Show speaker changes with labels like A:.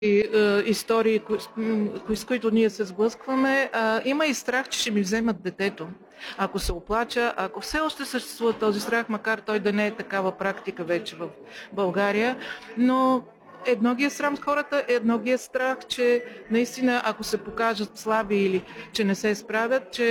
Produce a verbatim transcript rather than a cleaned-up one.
A: е, истории, кои, кои, с които ние се сблъскваме, а, има и страх, че ще ми вземат детето. Ако се оплача, ако все още съществува този страх, макар той да не е такава практика вече в България, но едно ги е срам с хората, едно ги е страх, че наистина ако се покажат слаби или че не се справят, че